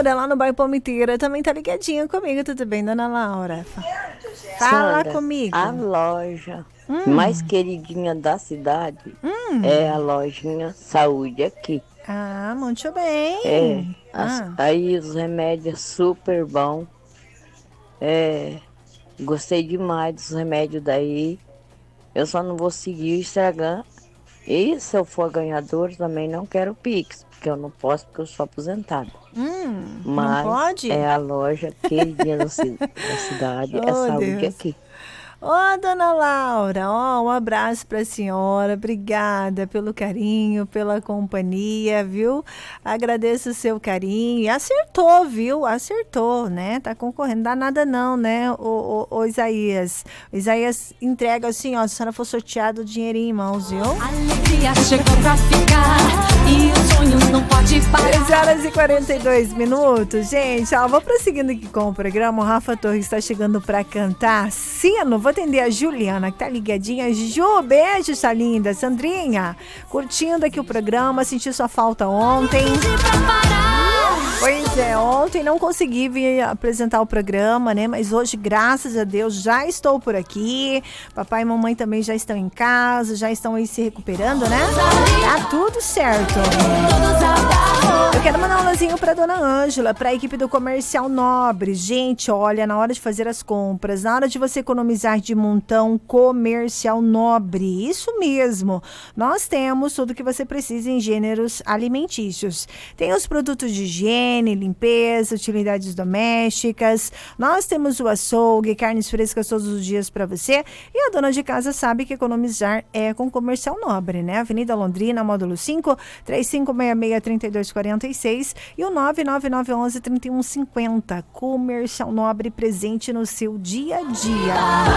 Laura, lá no bairro Palmiteira, também tá ligadinha comigo. Tudo bem, dona Laura? Fala Sandra, comigo. a loja mais queridinha da cidade é a lojinha Saúde aqui. Ah, muito É, bem. aí os remédios super bom. É, gostei demais dos remédios daí. Eu só não vou seguir o Instagram. E se eu for ganhador, também não quero Pix, porque eu não posso, porque eu sou aposentada. Não Mas pode? é a loja queridinha da cidade, é Oh, Saúde Deus. aqui. Ô, dona Laura, ó, um abraço para a senhora. Obrigada pelo carinho, pela companhia, viu? Agradeço o seu carinho. E acertou, viu? Acertou, né? Tá concorrendo, dá nada não, né, o Isaías. O Isaías entrega assim, ó, se a senhora for sorteado, o dinheirinho em mãos, viu? Alegria chegou pra ficar e o sonho não pode parar. 13h42. Gente, ó, vou prosseguindo aqui com o programa. O Rafa Torres está chegando para cantar Sino. Vou atender a Juliana, que tá ligadinha. Ju, beijo, sua linda. Sandrinha, curtindo aqui o programa. Senti sua falta ontem. Pois é, ontem não consegui vir apresentar o programa, né? Mas hoje, graças a Deus, já estou por aqui. Papai e mamãe também já estão em casa, já estão aí se recuperando, né? Tá tudo certo. Eu quero mandar um alôzinho pra dona Ângela, pra equipe do Comercial Nobre. Gente, olha, na hora de fazer as compras, na hora de você economizar de montão, Comercial Nobre. Isso mesmo. Nós temos tudo que você precisa em gêneros alimentícios. Tem os produtos de higiene, limpeza, utilidades domésticas. Nós temos o açougue, carnes frescas todos os dias para você. E a dona de casa sabe que economizar é com Comercial Nobre, né? Avenida Londrina, módulo 5, 3566-3246 e o 99911-3150. Comercial Nobre, presente no seu dia a dia.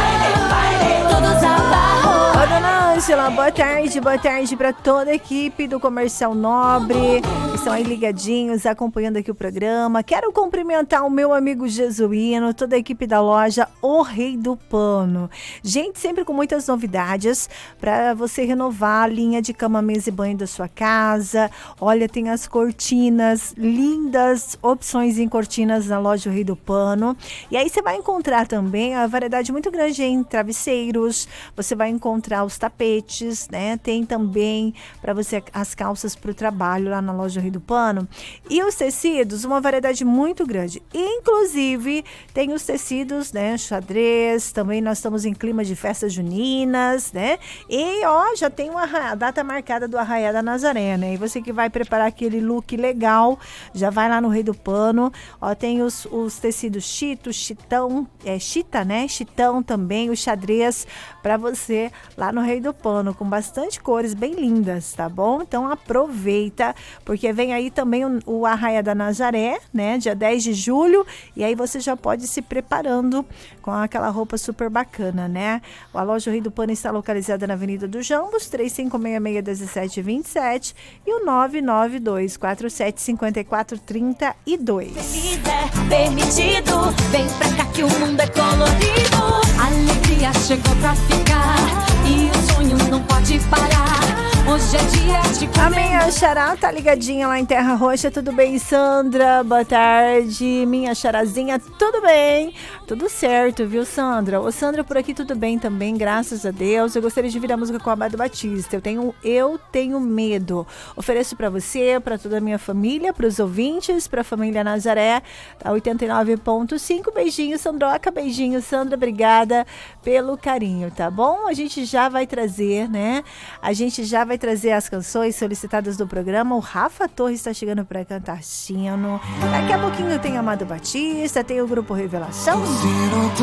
Ô, dona Ângela, boa tarde para toda a equipe do Comercial Nobre, que estão aí ligadinhos, acompanhando aqui o programa. Quero cumprimentar o meu amigo Jesuíno, toda a equipe da loja O Rei do Pano. Gente, sempre com muitas novidades para você renovar a linha de cama, mesa e banho da sua casa. Olha, tem as cortinas, lindas opções em cortinas na loja O Rei do Pano. E aí você vai encontrar também a variedade muito grande em travesseiros, você vai encontrar os tapetes, né? Tem também para você as calças para o trabalho lá na loja O Rei do Pano. E os tecidos, uma variedade muito grande. Inclusive, tem os tecidos, né? Xadrez, também nós estamos em clima de festas juninas, né? E, ó, já tem a data marcada do Arraiá da Nazaré, né? E você que vai preparar aquele look legal, já vai lá no Rei do Pano. Ó, tem os tecidos chitão, chita, né? Chitão também, o xadrez para você lá no Rei do Pano, com bastante cores bem lindas, tá bom? Então aproveita, porque vem aí também o Arraiá da Nazaré, né? Dia 10 de julho, e aí você já pode ir se preparando com aquela roupa super bacana, né? A loja Rei do Pano está localizada na Avenida do Jambos, 3566-1727 e o 992475432. Feliz é permitido, vem pra cá que o mundo é colorido. Alegria chegou pra ficar e o sonho não pode parar. Hoje é dia de comer. A minha xará tá ligadinha lá em Terra Roxa. Tudo bem, Sandra? Boa tarde. Minha xarazinha, tudo bem? Tudo certo, viu, Sandra? Ô, Sandra, por aqui tudo bem também, graças a Deus. Eu gostaria de vir a música com a Amado Batista. Eu tenho medo. Ofereço pra você, pra toda a minha família, pros ouvintes, pra família Nazaré, a 89.5. Beijinho, Sandroca. Beijinho, Sandra. Obrigada pelo carinho, tá bom? A gente já vai trazer, né? A gente já vai trazer as canções solicitadas do programa. O Rafa Torres está chegando para cantar Sino. Daqui a pouquinho tem Amado Batista, tem o Grupo Revelação.